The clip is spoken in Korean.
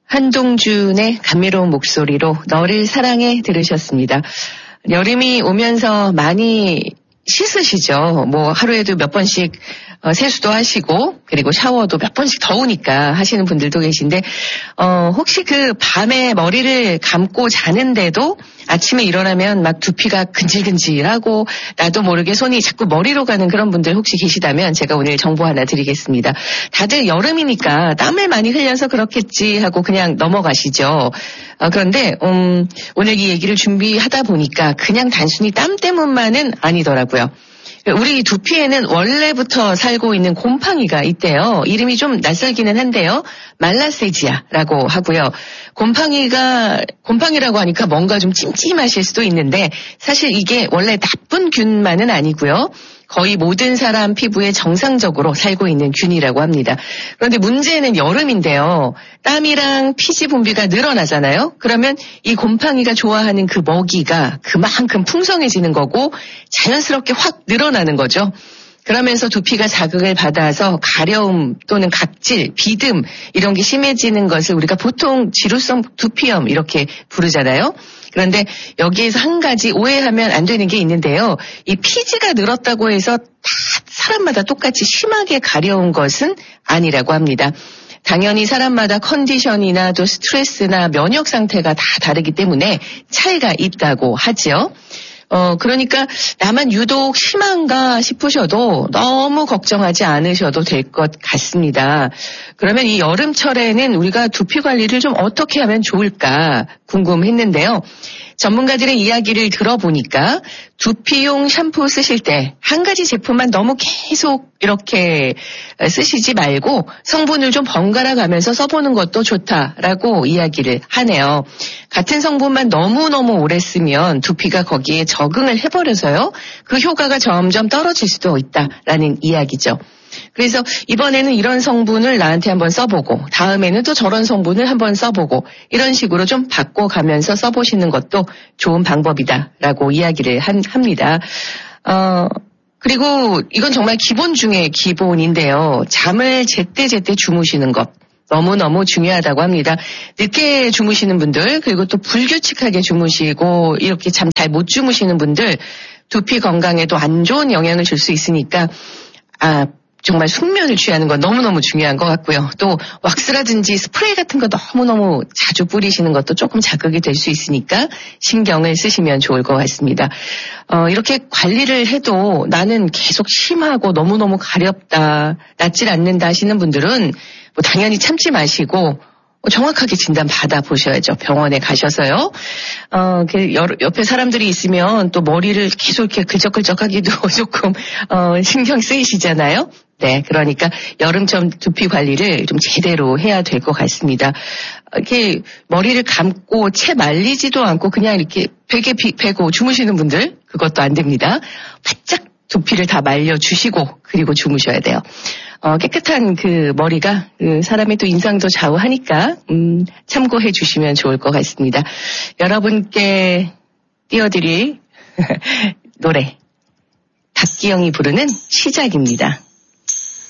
한동준의 감미로운 목소리로 너를 사랑해 들으셨습니다. 여름이 오면서 많이 씻으시죠. 뭐 하루에도 몇 번씩 세수도 하시고 그리고 샤워도 몇 번씩 더우니까 하시는 분들도 계신데 혹시 그 밤에 머리를 감고 자는데도 아침에 일어나면 막 두피가 근질근질하고 나도 모르게 손이 자꾸 머리로 가는 그런 분들 혹시 계시다면 제가 오늘 정보 하나 드리겠습니다. 다들 여름이니까 땀을 많이 흘려서 그렇겠지 하고 그냥 넘어가시죠. 그런데 오늘 이 얘기를 준비하다 보니까 그냥 단순히 땀 때문만은 아니더라고요. 우리 두피에는 원래부터 살고 있는 곰팡이가 있대요. 이름이 좀 낯설기는 한데요. 말라세지아라고 하고요. 곰팡이라고 하니까 뭔가 좀 찜찜하실 수도 있는데 사실 이게 원래 나쁜 균만은 아니고요. 거의 모든 사람 피부에 정상적으로 살고 있는 균이라고 합니다. 그런데 문제는 여름인데요. 땀이랑 피지 분비가 늘어나잖아요. 그러면 이 곰팡이가 좋아하는 그 먹이가 그만큼 풍성해지는 거고 자연스럽게 확 늘어나는 거죠. 그러면서 두피가 자극을 받아서 가려움 또는 각질, 비듬 이런 게 심해지는 것을 우리가 보통 지루성 두피염 이렇게 부르잖아요. 그런데 여기에서 한 가지 오해하면 안 되는 게 있는데요. 이 피지가 늘었다고 해서 다 사람마다 똑같이 심하게 가려운 것은 아니라고 합니다. 당연히 사람마다 컨디션이나 또 스트레스나 면역 상태가 다 다르기 때문에 차이가 있다고 하죠. 그러니까 나만 유독 심한가 싶으셔도 너무 걱정하지 않으셔도 될 것 같습니다. 그러면 이 여름철에는 우리가 두피 관리를 좀 어떻게 하면 좋을까 궁금했는데요. 전문가들의 이야기를 들어보니까 두피용 샴푸 쓰실 때 한 가지 제품만 너무 계속 이렇게 쓰시지 말고 성분을 좀 번갈아 가면서 써보는 것도 좋다라고 이야기를 하네요. 같은 성분만 너무너무 오래 쓰면 두피가 거기에 적응을 해버려서요. 그 효과가 점점 떨어질 수도 있다라는 이야기죠. 그래서 이번에는 이런 성분을 나한테 한번 써보고 다음에는 또 저런 성분을 한번 써보고 이런 식으로 좀 바꿔가면서 써보시는 것도 좋은 방법이다라고 이야기를 합니다. 그리고 이건 정말 기본 중에 기본인데요. 잠을 제때제때 주무시는 것. 너무너무 중요하다고 합니다. 늦게 주무시는 분들 그리고 또 불규칙하게 주무시고 이렇게 잠 잘 못 주무시는 분들 두피 건강에도 안 좋은 영향을 줄 수 있으니까 정말 숙면을 취하는 건 너무너무 중요한 것 같고요. 또 왁스라든지 스프레이 같은 거 너무너무 자주 뿌리시는 것도 조금 자극이 될 수 있으니까 신경을 쓰시면 좋을 것 같습니다. 이렇게 관리를 해도 나는 계속 심하고 너무너무 가렵다, 낫질 않는다 하시는 분들은 뭐 당연히 참지 마시고 정확하게 진단 받아보셔야죠. 병원에 가셔서요. 옆에 사람들이 있으면 또 머리를 계속 이렇게 긁적긁적하기도 조금 신경 쓰이시잖아요. 네, 그러니까 여름철 두피 관리를 좀 제대로 해야 될 것 같습니다. 이렇게 머리를 감고 채 말리지도 않고 그냥 이렇게 베개 베고 주무시는 분들 그것도 안 됩니다. 바짝 두피를 다 말려주시고 그리고 주무셔야 돼요. 깨끗한 그 머리가 그 사람의 또 인상도 좌우하니까 참고해 주시면 좋을 것 같습니다. 여러분께 띄워드릴 노래 박기영이 부르는 시작입니다.